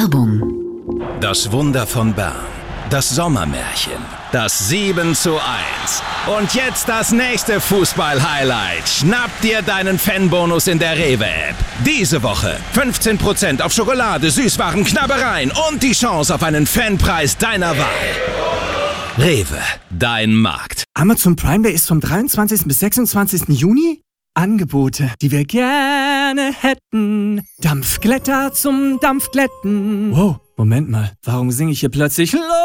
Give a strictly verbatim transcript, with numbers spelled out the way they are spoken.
Werbung. Das Wunder von Bern. Das Sommermärchen. Das sieben zu eins. Und jetzt das nächste Fußball-Highlight. Schnapp dir deinen Fanbonus in der Rewe-App. Diese Woche fünfzehn Prozent auf Schokolade, Süßwaren, Knabbereien und die Chance auf einen Fanpreis deiner Wahl. Rewe, dein Markt. Amazon Prime Day ist vom dreiundzwanzigsten bis sechsundzwanzigsten Juni. Angebote, die wir gerne hätten. Dampfglätter zum Dampfglätten. Wow, Moment mal, warum singe ich hier plötzlich